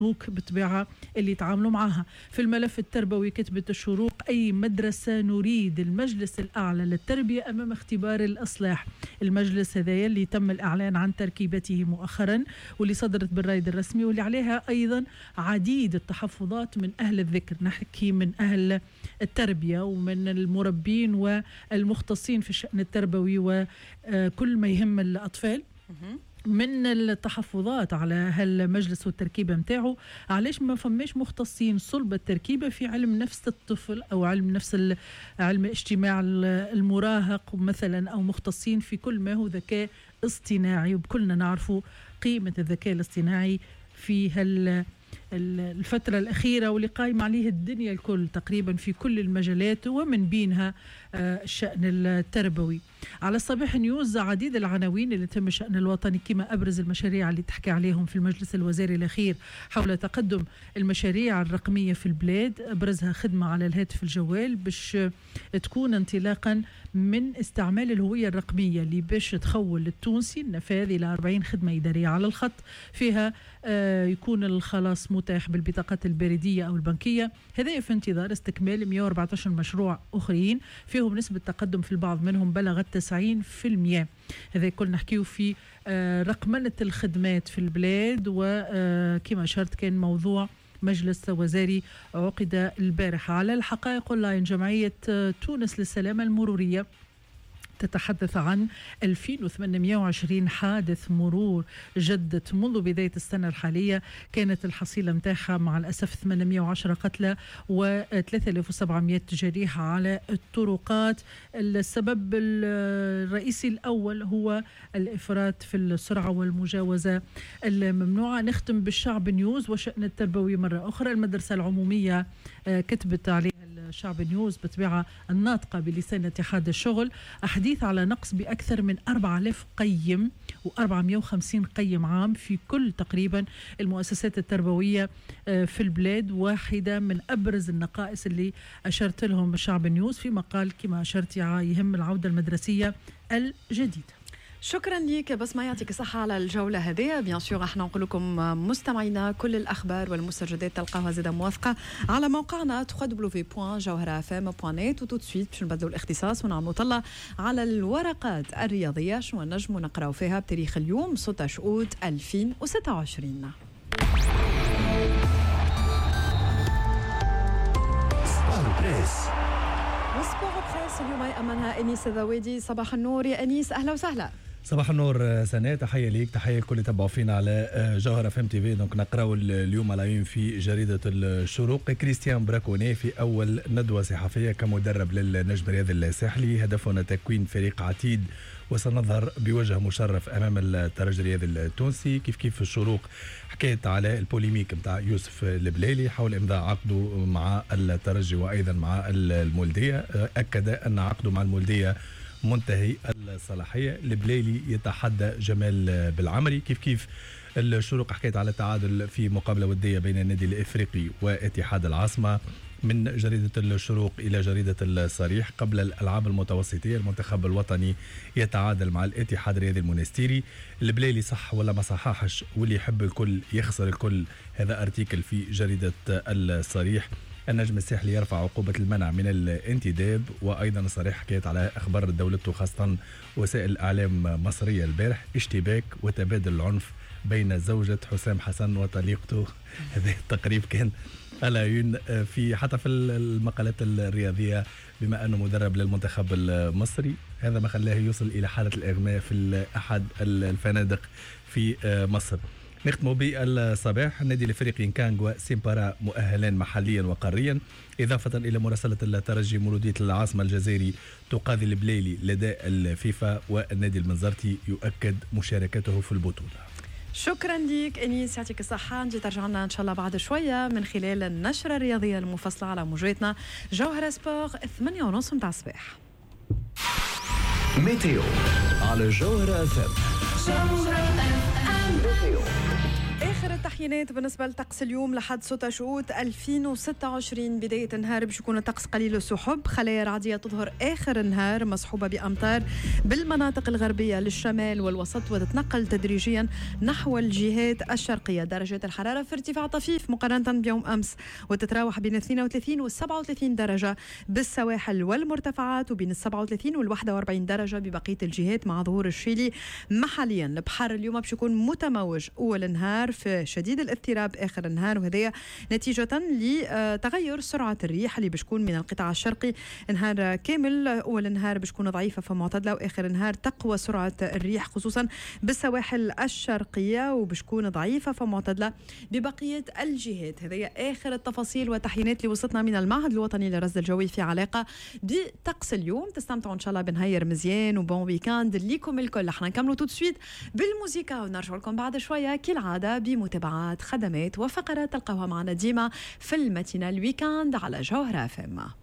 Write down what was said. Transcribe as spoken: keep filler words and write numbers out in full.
البنوك بالطبيعة اللي يتعاملوا معها. في الملف التربوي كتبت الشروق: أي مدرسة نريد المجلس الأعلى للتربية أمام اختبار الإصلاح. المجلس هذا اللي تم الإعلان عن تركيبته مؤخرا واللي صدرت بالرايد الرسمي واللي عليها أيضا عديد التحفظات من أهل الذكر، نحكي من أهل التربية ومن المربين والمختصين في الشأن التربوي وكل ما يهم الأطفال، من التحفظات على هالمجلس والتركيبة متاعه. علاش ما فماش مختصين صلب التركيبة في علم نفس الطفل أو علم نفس علم اجتماع المراهق مثلا، أو مختصين في كل ما هو ذكاء اصطناعي، وبكلنا نعرفوا قيمة الذكاء الاصطناعي في هال الفترة الأخيرة واللي قايم عليه الدنيا الكل تقريبا في كل المجالات ومن بينها الشأن التربوي. على صباح نيوز عديد العناوين اللي تم الشأن الوطني، كما أبرز المشاريع اللي تحكي عليهم في المجلس الوزاري الأخير حول تقدم المشاريع الرقمية في البلاد. أبرزها خدمة على الهاتف الجوال باش تكون انطلاقا من استعمال الهوية الرقمية اللي باش تخول التونسي النفاذ إلى أربعين خدمة إدارية على الخط، فيها آه يكون الخلاص متاح بالبطاقات البريدية أو البنكية. هذا في انتظار استكمال مئة وأربعة عشر مشروع أخرين فيهم نسبة تقدم في البعض منهم بلغت تسعين بالمئة. هذا كل نحكيه في آه رقمنة الخدمات في البلاد، وكما أشرت كان موضوع مجلس وزاري عقد البارحة. على الحقائق أونلاين جمعية تونس للسلامة المرورية تتحدث عن ألفين وثمانمئة وعشرين حادث مرور جدت منذ بداية السنة الحالية. كانت الحصيلة متاعها مع الأسف ثمانمئة وعشرة قتلى و ثلاثة آلاف وسبعمئة جريح على الطرقات. السبب الرئيسي الأول هو الإفراط في السرعة والمجاوزة الممنوعة. نختم بالشعب نيوز وشأن التربوي مرة أخرى. المدرسة العمومية كتبت عليها الشعب نيوز بطبيعة الناطقة بلسان اتحاد الشغل أحاديث على نقص بأكثر من أربعة آلاف قيم وأربعمئة وخمسين قيم عام في كل تقريبا المؤسسات التربوية في البلاد. واحدة من أبرز النقائص اللي أشرت لهم الشعب نيوز في مقال كما أشرت يهم العودة المدرسية الجديدة. شكرا لك، بس ما يعطيك الصحة على الجولة هذه. بيان سور احنا نقول لكم مستمعينا كل الأخبار والمستجدات تلقاوها زاده موثقة على موقعنا دبليو دبليو دبليو دوت جوهرة اف ام دوت نت. وتوت سويت باش نبدلوا الاختصاص ونعملوا طلة على الورقات الرياضية شنو نجموا نقراو فيها بتاريخ اليوم ستة عشر أوت ألفين وستة وعشرين. وسبور بريس اليوم يأمنها أنيس الذوادي. صباح النور يا أنيس، أهلا وسهلا. صباح النور سناء، تحية ليك، تحية لكل اللي تبعوا فينا على جوهرة اف ام تي في. دونك نقراو اليوم على يوم في جريدة الشروق: كريستيان براكوني في أول ندوة صحفية كمدرب للنجم الرياضي الساحلي، هدفنا تكوين فريق عتيد وسنظهر بوجه مشرف أمام الترجي الرياضي التونسي. كيف كيف الشروق حكيت على البوليميك متاع يوسف البليلي حول إمضاء عقده مع الترجي وأيضا مع المولدية. أكد أن عقده مع المولدية منتهي الصلاحية. البليلي يتحدى جمال بالعمري. كيف كيف الشروق حكيت على التعادل في مقابلة ودية بين النادي الإفريقي واتحاد العاصمة. من جريدة الشروق إلى جريدة الصريح: قبل الألعاب المتوسطية المنتخب الوطني يتعادل مع الاتحاد الرياضي المونستيري. البليلي صح ولا ما صححش، واللي يحب الكل يخسر الكل. هذا أرتيكل في جريدة الصريح. النجم الساحلي يرفع عقوبة المنع من الانتداب. وأيضا الصريح حكيت على أخبار دولته خاصة وسائل الإعلام مصرية البارح: اشتباك وتبادل العنف بين زوجة حسام حسن وطليقته. هذا التقريب كان على في حتى في المقالات الرياضية بما أنه مدرب للمنتخب المصري. هذا ما خلاه يوصل إلى حالة الإغماء في أحد الفنادق في مصر. نختم بالصباح: النادي الافريقي نكانغ وسيمبارا مؤهلان محليا وقاريا، اضافه الى مراسله الترجي مولوديه العاصمه الجزائري تقاضي البليلي لدى الفيفا، والنادي المنزرتي يؤكد مشاركته في البطوله. شكرا لك انيس، يعطيك الصحه. نجي ترجع لنا ان شاء الله بعد شويه من خلال النشره الرياضيه المفصله على موجاتنا جوهره سبور ثمانية ونص متاع الصباح. ميتيو على جوهرة اف ام. آخر التحيات تحيينات بالنسبة لطقس اليوم لحد ستة شهود ألفين وستة وعشرين. بداية النهار باش يكون الطقس قليل السحب، خلايا رعدية تظهر آخر النهار مصحوبة بأمطار بالمناطق الغربية للشمال والوسط، وتتنقل تدريجيا نحو الجهات الشرقية. درجات الحرارة في ارتفاع طفيف مقارنة بيوم أمس، وتتراوح بين اثنين وثلاثين و سبعة وثلاثين درجة بالسواحل والمرتفعات، وبين سبعة وثلاثين و واحد وأربعين درجة ببقية الجهات، مع ظهور الشيلي محليا. البحر اليوم باش يكون متموج أول النهار في شديد الاضطراب آخر النهار، وهذا نتيجة لتغير سرعة الريح اللي بتكون من القطاع الشرقي نهار كامل. أول النهار بتكون ضعيفة فمعتدلة، وآخر النهار تقوى سرعة الريح خصوصا بالسواحل الشرقية، وبتكون ضعيفة فمعتدلة ببقية الجهات. هذه آخر التفاصيل والتحيينات اللي وصلتنا من المعهد الوطني للرصد الجوي في علاقة بطقس اليوم. تستمتعوا إن شاء الله بنهير مزيان وبون ويكاند ليكم الكل. احنا نكملوا تو سويت بالموسيقى ونرجع لكم بعد شوية كالعادة بمتابعات خدمات وفقرات تلقاوها معنا ديما في الماتينال ويكاند على جوهرة اف ام.